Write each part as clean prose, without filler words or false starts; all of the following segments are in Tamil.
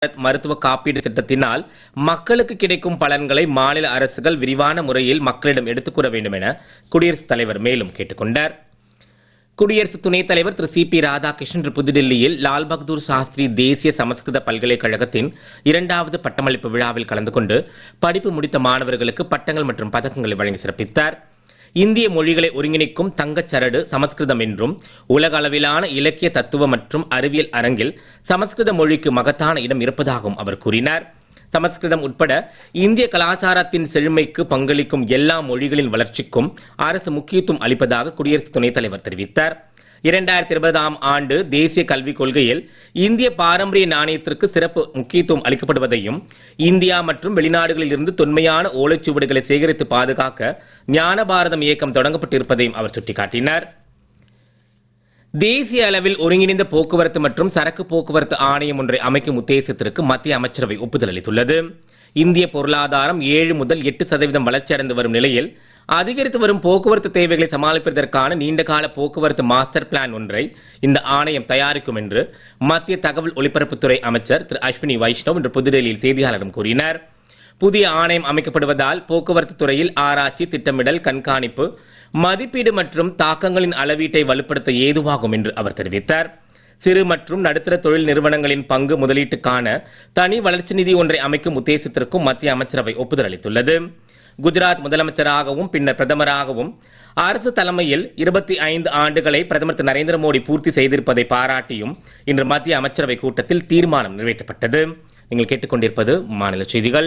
மருத்துவ காப்பீடு திட்டத்தினால் மக்களுக்கு கிடைக்கும் பலன்களை மாநில அரசுகள் விரிவான முறையில் மக்களிடம் எடுத்துக் கூற வேண்டும் என குடியரசுத் தலைவர் மேலும் கேட்டுக்கொண்டார். குடியரசு துணைத் தலைவர் திரு சி பி ராதாகிருஷ்ணன் இன்று புதுடில்லியில் லால் பகதூர் சாஸ்திரி தேசிய சமஸ்கிருத பல்கலைக்கழகத்தின் 2வது பட்டமளிப்பு விழாவில் கலந்து கொண்டு படிப்பு முடித்த மாணவர்களுக்கு பட்டங்கள் மற்றும் பதக்கங்களை வழங்கி சிறப்பித்தார். இந்திய மொழிகளை ஒருங்கிணைக்கும் தங்கச் சரடு சமஸ்கிருதம் என்றும் உலக அளவிலான இலக்கிய தத்துவ மற்றும் அறிவியல் அரங்கில் சமஸ்கிருத மொழிக்கு மகத்தான இடம் இருப்பதாகவும் அவர் கூறினார். சமஸ்கிருதம் உட்பட இந்திய கலாச்சாரத்தின் செழுமைக்கு பங்களிக்கும் எல்லா மொழிகளின் வளர்ச்சிக்கும் அரசு முக்கியத்துவம் அளிப்பதாக குடியரசு துணைத் தலைவர் தெரிவித்தார். 2020ஆம் ஆண்டு தேசிய கல்விக் கொள்கையில் இந்திய பாரம்பரிய நாணயத்திற்கு சிறப்பு முக்கியத்துவம் அளிக்கப்படுவதையும் இந்தியா மற்றும் வெளிநாடுகளில் இருந்து தொன்மையான ஓலைச்சுவடுகளை சேகரித்து பாதுகாக்க ஞான பாரதம் இயக்கம் தொடங்கப்பட்டிருப்பதையும் அவர் சுட்டிக்காட்டினார். தேசிய அளவில் ஒருங்கிணைந்த போக்குவரத்து மற்றும் சரக்கு போக்குவரத்து ஆணையம் ஒன்றை அமைக்கும் உத்தேசத்திற்கு மத்திய அமைச்சரவை ஒப்புதல் அளித்துள்ளது. இந்திய பொருளாதாரம் 7 முதல் 8% வளர்ச்சியடைந்து வரும் நிலையில் அதிகரித்து வரும் போக்குவரத்து தேவைகளை சமாளிப்பதற்கான நீண்டகால போக்குவரத்து மாஸ்டர் பிளான் ஒன்றை இந்த ஆணையம் தயாரிக்கும் என்று மத்திய தகவல் ஒலிபரப்புத்துறை அமைச்சர் திரு அஸ்வினி வைஷ்ணவ் இன்று புதுடெல்லியில் செய்தியாளரிடம் கூறினார். புதிய ஆணையம் அமைக்கப்படுவதால் போக்குவரத்து துறையில் ஆராய்ச்சி, திட்டமிடல், கண்காணிப்பு, மதிப்பீடு மற்றும் தாக்கங்களின் அளவீட்டை வலுப்படுத்த ஏதுவாகும் என்று அவர் தெரிவித்தார். சிறு மற்றும் நடுத்தர தொழில் நிறுவனங்களின் பங்கு முதலீட்டுக்கான தனி வளர்ச்சி நிதி ஒன்றை அமைக்கும் உத்தேசத்திற்கும் மத்திய அமைச்சரவை ஒப்புதல் அளித்துள்ளது. குஜராத் முதலமைச்சராகவும் பின்னர் பிரதமராகவும் அரசு தலைமையில் 25 ஆண்டுகளை பிரதமர் திரு நரேந்திர மோடி பூர்த்தி செய்திருப்பதை பாராட்டியும் இன்று மத்திய அமைச்சரவை கூட்டத்தில் தீர்மானம் நிறைவேற்றப்பட்டது. நீங்கள் கேட்டுக்கொண்டிருப்பது மாநில செய்திகள்.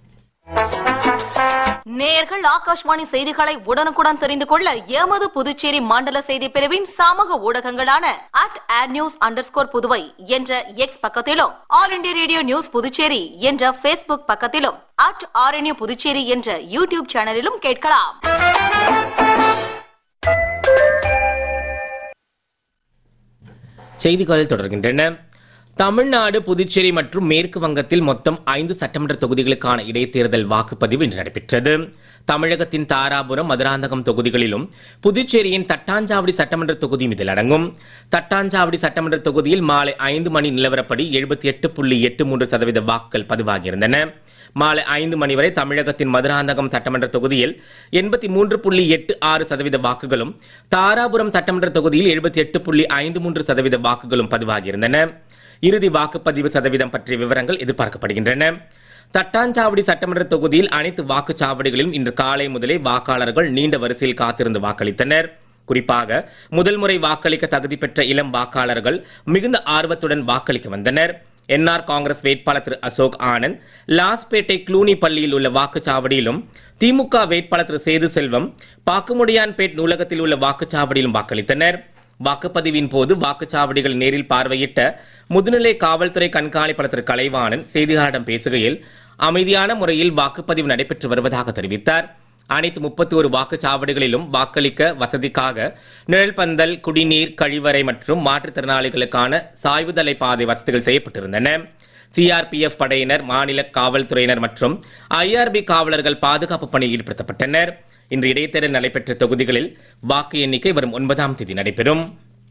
நேயர்கள் ஆகாஷ்வாணி செய்திகளை உடனுக்குடன் தெரிந்து கொள்ள எமது புதுச்சேரி மண்டல செய்தி பிரிவின் சமூக ஊடகங்களான @adnews_புதுவை என்ற எக்ஸ் பக்கத்திலும், all India radio news Puducherry என்ற பேஸ்புக் பக்கத்திலும், @RNU புதுச்சேரி என்ற யூடியூப் சேனலிலும் கேட்கலாம். செய்திகள் தொடர்கின்றன. தமிழ்நாடு, புதுச்சேரி மற்றும் மேற்கு வங்கத்தில் மொத்தம் 5 சட்டமன்ற தொகுதிகளுக்கான இடைத்தேர்தல் வாக்குப்பதிவு இன்று நடைபெற்றது. தமிழகத்தின் தாராபுரம், மதுராந்தகம் தொகுதிகளிலும் புதுச்சேரியின் தட்டாஞ்சாவடி சட்டமன்ற தொகுதியும் இதில் அடங்கும். தட்டாஞ்சாவடி சட்டமன்ற தொகுதியில் மாலை 5 மணி நிலவரப்படி 78.83% வாக்குகள் பதிவாகியிருந்தன. மாலை 5 மணி வரை தமிழகத்தின் மதுராந்தகம் சட்டமன்ற தொகுதியில் 83.86% வாக்குகளும், தாராபுரம் சட்டமன்ற தொகுதியில் 78.53% வாக்குகளும் பதிவாகியிருந்தன. இறுதி வாக்குப்பதிவு சதவீதம் பற்றிய விவரங்கள் எதிர்பார்க்கப்படுகின்றன. தட்டாஞ்சாவடி சட்டமன்ற தொகுதியில் அனைத்து வாக்குச்சாவடிகளிலும் இன்று காலை முதலே வாக்காளர்கள் நீண்ட வரிசையில் காத்திருந்து வாக்களித்தனர். குறிப்பாக முதல் முறை வாக்களிக்க தகுதி பெற்ற இளம் வாக்காளர்கள் மிகுந்த ஆர்வத்துடன் வாக்களிக்க வந்தனர். என்ஆர் காங்கிரஸ் வேட்பாளர் திரு அசோக் ஆனந்த் லாஸ்பேட்டை க்ளூனி பள்ளியில் உள்ள வாக்குச்சாவடியிலும், திமுக வேட்பாளர் திரு சேது செல்வம் பாக்குமுடியான்பேட் நூலகத்தில் உள்ள வாக்குச்சாவடியிலும் வாக்களித்தனர். வாக்குப்பதிவின் போது வாக்குச்சாவடிகள் நேரில் பார்வையிட்ட முதுநிலை காவல்துறை கண்காணிப்பாளர் திரு கலைவாணன் செய்தியாளரிடம் பேசுகையில் அமைதியான முறையில் வாக்குப்பதிவு நடைபெற்று வருவதாக தெரிவித்தார். அனைத்து 31 வாக்குச்சாவடிகளிலும் வாக்களிக்க வசதிக்காக நிழல் பந்தல், குடிநீர், கழிவறை மற்றும் மாற்றுத்திறனாளிகளுக்கான சாய்வுதலை பாதை வசதிகள் செய்யப்பட்டிருந்தன. சிஆர்பிஎஃப் படையினர், மாநில காவல்துறையினர் மற்றும் ஐஆர்பி காவலர்கள் பாதுகாப்பு பணியில் ஈடுபடுத்தப்பட்டனர். இன்று இடைத்தேர்தல் நடைபெற்ற தொகுதிகளில் வாக்கு எண்ணிக்கை வரும் 9ஆம் தேதி நடைபெறும்.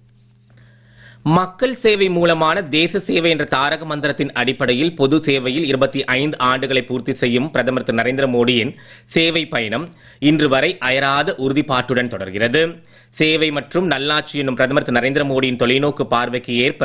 மக்கள் சேவை மூலமான தேச சேவை என்ற தாரக மந்திரத்தின் அடிப்படையில் பொது சேவையில் 25 ஆண்டுகளை பூர்த்தி செய்யும் பிரதமர் திரு நரேந்திர மோடியின் சேவை பயணம் இன்று வரை அயராத உறுதிப்பாட்டுடன் தொடர்கிறது. சேவை மற்றும் நல்லாட்சி என்னும் பிரதமர் திரு நரேந்திர மோடியின் தொலைநோக்கு பார்வைக்கு ஏற்ப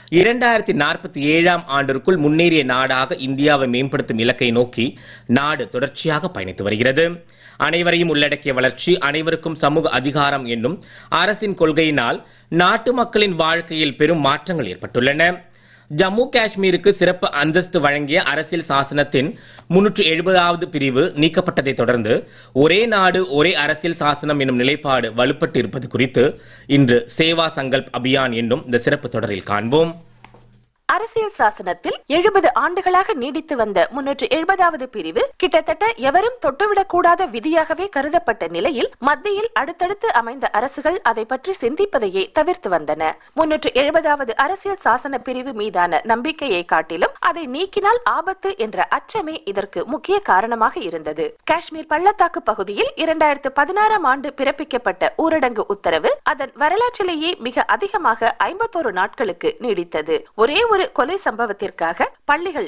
2047ஆம் ஆண்டிற்குள் முன்னேறிய நாடாக இந்தியாவை மேம்படுத்தும் இலக்கை நோக்கி நாடு தொடர்ச்சியாக பயணித்து வருகிறது. அனைவரையும் உள்ளடக்கிய வளர்ச்சி, அனைவருக்கும் சமூக அதிகாரம் என்னும் அரசின் கொள்கையினால் நாட்டு மக்களின் வாழ்க்கையில் பெரும் மாற்றங்கள் ஏற்பட்டுள்ளன. ஜம்மு காஷ்மீருக்கு சிறப்பு அந்தஸ்து வழங்கிய அரசியல் சாசனத்தின் 370வது பிரிவு நீக்கப்பட்டதை தொடர்ந்து ஒரே நாடு ஒரே அரசியல் சாசனம் என்னும் நிலைப்பாடு வலுப்பட்டு இருப்பது குறித்து இன்று சேவா சங்கல்ப் அபியான் என்னும் இந்த சிறப்பு தொடரில் காண்போம். அரசியல் சாசனத்தில் 70 ஆண்டுகளாக நீடித்து வந்த 370வது பிரிவு கிட்டத்தட்ட எவரும் தொட்டுவிடக்கூடாத விதியாகவே கருதப்பட்ட நிலையில் மத்தியில் அடுத்தடுத்து அமைந்த அரசுகள் அதை பற்றி சிந்திப்பதையே தவிர்த்து வந்தன. 370வது அரசியல் சாசன பிரிவு மீதான நம்பிக்கையை காட்டிலும் அதை நீக்கினால் ஆபத்து என்ற அச்சமே இதற்கு முக்கிய காரணமாக இருந்தது. காஷ்மீர் பள்ளத்தாக்கு பகுதியில் 2016ஆம் ஆண்டு பிறப்பிக்கப்பட்ட ஊரடங்கு உத்தரவு அதன் வரலாற்றிலேயே மிக அதிகமாக 51 நாட்களுக்கு நீடித்தது. ஒரே ஒரு கொலை சம்பவத்திற்காக பள்ளிகள்